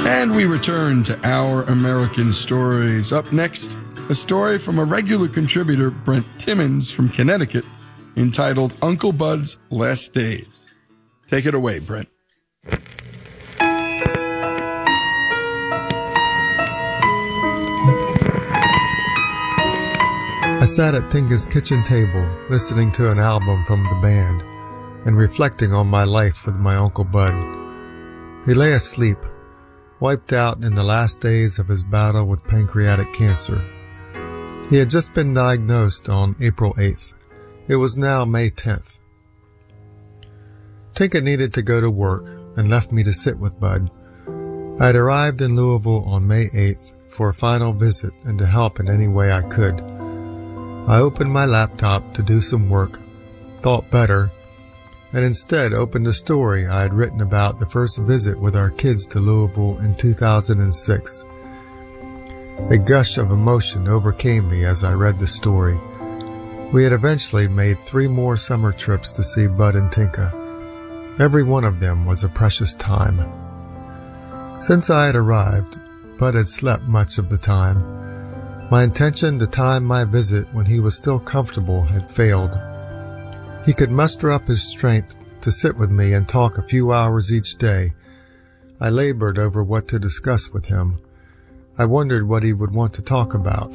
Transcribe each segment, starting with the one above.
And we return to Our American Stories. Up next, a story from a regular contributor, Brent Timmons from Connecticut, entitled Uncle Bud's Last Days. Take it away, Brent. I sat at Tinka's kitchen table, listening to an album from the band, and reflecting on my life with my Uncle Bud. He lay asleep, wiped out in the last days of his battle with pancreatic cancer. He had just been diagnosed on April 8th. It was now May 10th. Tinka needed to go to work and left me to sit with Bud. I had arrived in Louisville on May 8th for a final visit and to help in any way I could. I opened my laptop to do some work, thought better, and instead opened a story I had written about the first visit with our kids to Louisville in 2006. A gush of emotion overcame me as I read the story. We had eventually made 3 more summer trips to see Bud and Tinka. Every one of them was a precious time. Since I had arrived, Bud had slept much of the time. My intention to time my visit when he was still comfortable had failed. He could muster up his strength to sit with me and talk a few hours each day. I labored over what to discuss with him. I wondered what he would want to talk about.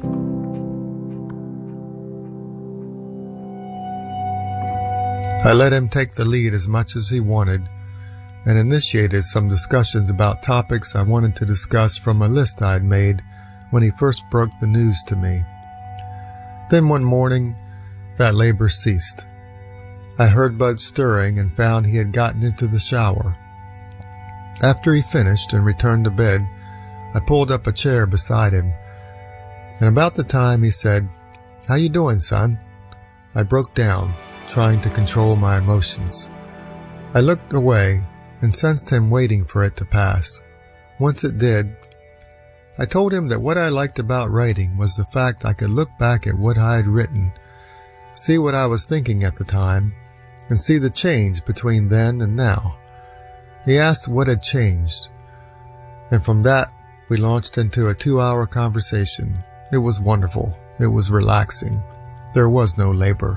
I let him take the lead as much as he wanted and initiated some discussions about topics I wanted to discuss from a list I had made when he first broke the news to me. Then one morning, that labor ceased. I heard Bud stirring and found he had gotten into the shower. After he finished and returned to bed, I pulled up a chair beside him, and about the time he said, "How you doing, son?" I broke down, trying to control my emotions. I looked away and sensed him waiting for it to pass. Once it did, I told him that what I liked about writing was the fact I could look back at what I had written, see what I was thinking at the time, and see the change between then and now. He asked what had changed, and from that we launched into a 2-hour conversation. It was wonderful. It was relaxing. There was no labor.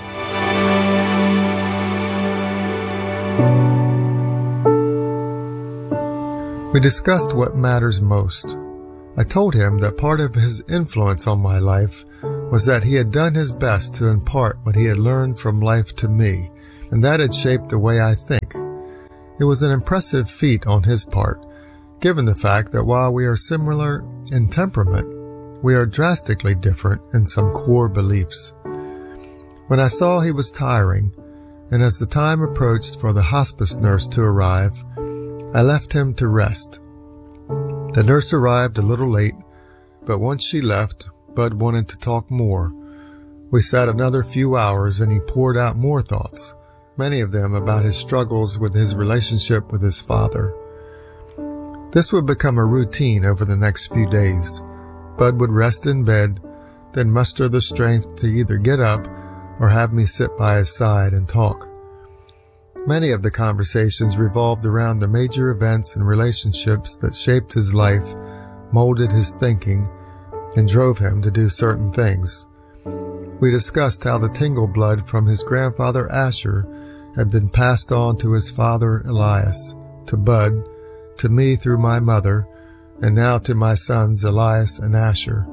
We discussed what matters most. I told him that part of his influence on my life was that he had done his best to impart what he had learned from life to me, and that had shaped the way I think. It was an impressive feat on his part, given the fact that while we are similar in temperament, we are drastically different in some core beliefs. When I saw he was tiring, and as the time approached for the hospice nurse to arrive, I left him to rest. The nurse arrived a little late, but once she left, Bud wanted to talk more. We sat another few hours and he poured out more thoughts, many of them about his struggles with his relationship with his father. This would become a routine over the next few days. Bud would rest in bed, then muster the strength to either get up or have me sit by his side and talk. Many of the conversations revolved around the major events and relationships that shaped his life, molded his thinking, and drove him to do certain things. We discussed how the Tingle blood from his grandfather Asher had been passed on to his father Elias, to Bud, to me through my mother, and now to my sons Elias and Asher.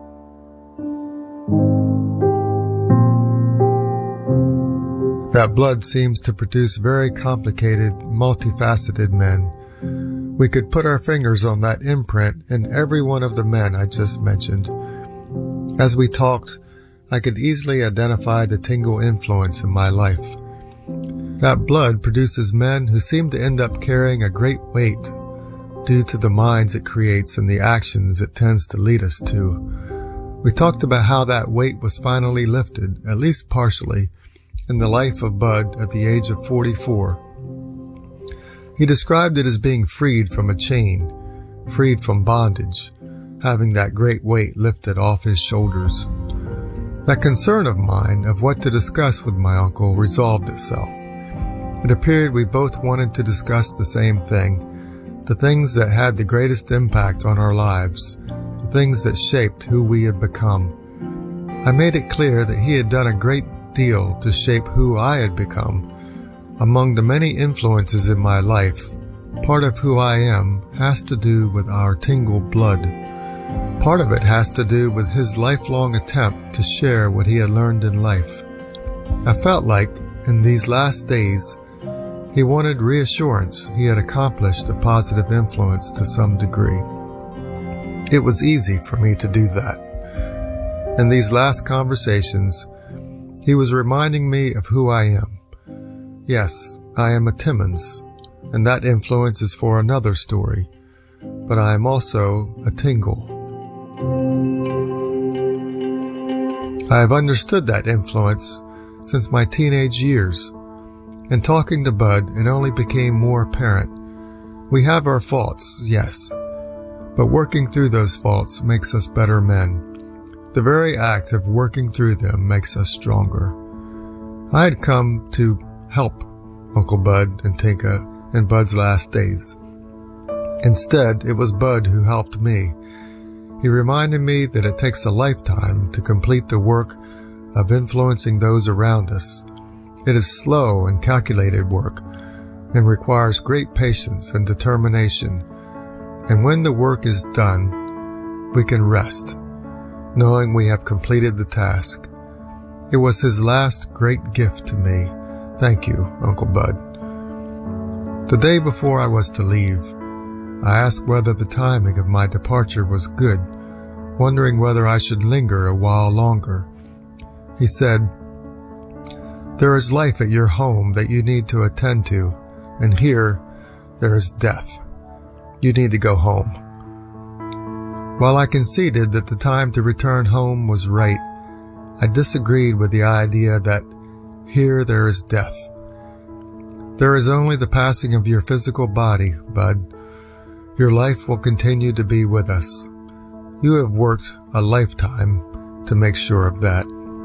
That blood seems to produce very complicated, multifaceted men. We could put our fingers on that imprint in every one of the men I just mentioned. As we talked, I could easily identify the Tingle influence in my life. That blood produces men who seem to end up carrying a great weight due to the minds it creates and the actions it tends to lead us to. We talked about how that weight was finally lifted, at least partially, in the life of Bud at the age of 44. He described it as being freed from a chain, freed from bondage, having that great weight lifted off his shoulders. That concern of mine of what to discuss with my uncle resolved itself. It appeared we both wanted to discuss the same thing, the things that had the greatest impact on our lives, the things that shaped who we had become. I made it clear that he had done a great deal to shape who I had become. Among the many influences in my life, part of who I am has to do with our Tingle blood. Part of it has to do with his lifelong attempt to share what he had learned in life. I felt like, in these last days, he wanted reassurance he had accomplished a positive influence to some degree. It was easy for me to do that. In these last conversations, he was reminding me of who I am. Yes, I am a Timmons, and that influence is for another story, but I am also a Tingle. I have understood that influence since my teenage years. In talking to Bud, it only became more apparent. We have our faults, yes, but working through those faults makes us better men. The very act of working through them makes us stronger. I had come to help Uncle Bud and Tinka in Bud's last days. Instead, it was Bud who helped me. He reminded me that it takes a lifetime to complete the work of influencing those around us. It is slow and calculated work and requires great patience and determination. And when the work is done, we can rest, knowing we have completed the task. It was his last great gift to me. Thank you, Uncle Bud. The day before I was to leave, I asked whether the timing of my departure was good, wondering whether I should linger a while longer. He said, "There is life at your home that you need to attend to, and here there is death. You need to go home." While I conceded that the time to return home was right, I disagreed with the idea that here there is death. There is only the passing of your physical body, Bud. Your life will continue to be with us. You have worked a lifetime to make sure of that.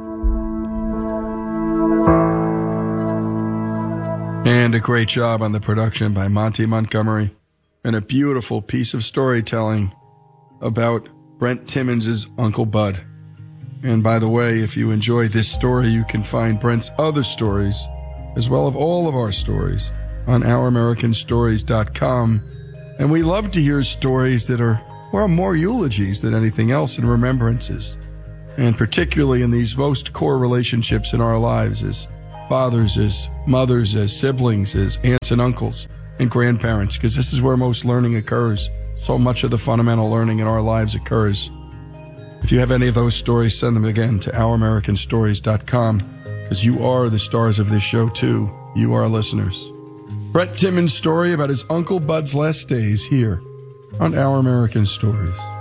And a great job on the production by Monty Montgomery, and a beautiful piece of storytelling about Brent Timmons' Uncle Bud. And by the way, if you enjoy this story, you can find Brent's other stories, as well as all of our stories, on OurAmericanStories.com. And we love to hear stories that are, well, more eulogies than anything else and remembrances. And particularly in these most core relationships in our lives as fathers, as mothers, as siblings, as aunts and uncles, and grandparents, because this is where most learning occurs. So much of the fundamental learning in our lives occurs. If you have any of those stories, send them again to OurAmericanStories.com, because you are the stars of this show too. You are listeners. Brent Timmons' story about his Uncle Bud's last days here on Our American Stories.